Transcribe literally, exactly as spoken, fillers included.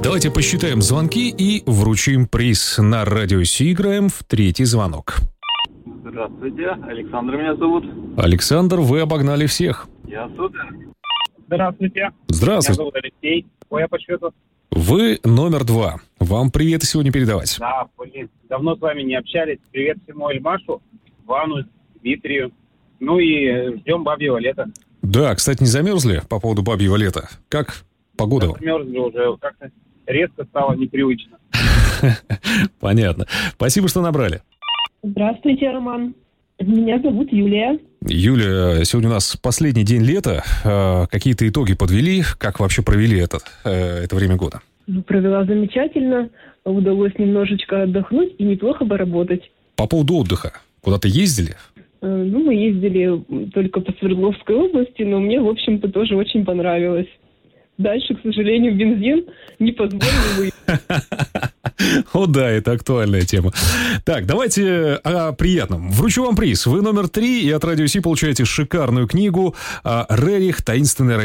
Давайте посчитаем звонки и вручим приз. На радио Си играем в третий звонок. Здравствуйте, Александр меня зовут. Александр, вы обогнали всех. Я супер. Здравствуйте. Здравствуйте. Меня зовут Алексей. Ой, я по счету. Вы номер два. Вам привет сегодня передавать. Да, блин, давно с вами не общались. Привет всему Эльмашу, Вану, Дмитрию. Ну и ждем бабьего лета. Да, кстати, не замерзли по поводу бабьего лета? Как погода? Замерзли уже, как-то резко стало непривычно. Понятно. Спасибо, что набрали. Здравствуйте, Роман. Меня зовут Юлия. Юлия, сегодня у нас последний день лета. Какие-то итоги подвели? Как вообще провели это, это время года? Ну, провела замечательно. Удалось немножечко отдохнуть и неплохо поработать. По поводу отдыха. Куда-то ездили? Ну, мы ездили только по Свердловской области, но мне, в общем-то, тоже очень понравилось. Дальше, к сожалению, бензин не позволил выехать. О, да, это актуальная тема. Так, давайте о приятном. Вручу вам приз. Вы номер три, и от Радио Си получаете шикарную книгу «Рерих. Таинственный район».